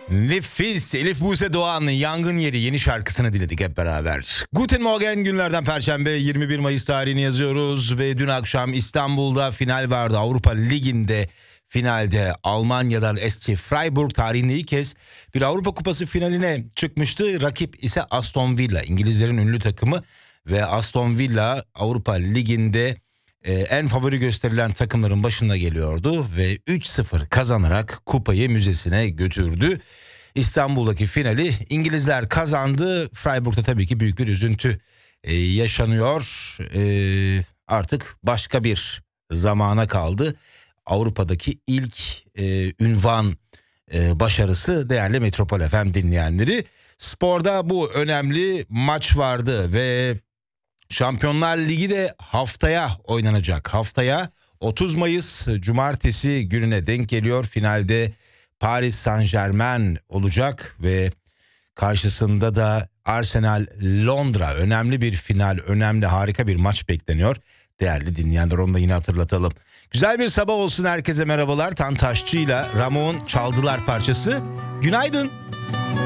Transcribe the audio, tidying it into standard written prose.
Nefis. Elif Buse Doğan Yangın Yeri yeni şarkısını dinledik hep beraber. Guten Morgen, günlerden Perşembe 21 Mayıs tarihini yazıyoruz ve dün akşam İstanbul'da final vardı. Avrupa Ligi'nde finalde Almanya'dan SC Freiburg tarihinde ilk kez bir Avrupa Kupası finaline çıkmıştı. Rakip ise Aston Villa, İngilizlerin ünlü takımı ve Aston Villa Avrupa Ligi'nde en favori gösterilen takımların başında geliyordu ve 3-0 kazanarak kupayı müzesine götürdü. İstanbul'daki finali İngilizler kazandı. Freiburg'da tabii ki büyük bir üzüntü yaşanıyor. Artık başka bir zamana kaldı. Avrupa'daki ilk ünvan başarısı değerli Metropol FM dinleyenleri. Sporda bu önemli maç vardı ve Şampiyonlar Ligi de haftaya oynanacak. Haftaya 30 Mayıs Cumartesi gününe denk geliyor. Finalde Paris Saint-Germain olacak ve karşısında da Arsenal Londra. Önemli bir final, önemli harika bir maç bekleniyor. Değerli dinleyenler, onu da yine hatırlatalım. Güzel bir sabah olsun, herkese merhabalar. Tantaşçı'yla Ramon Çaldılar parçası. Günaydın.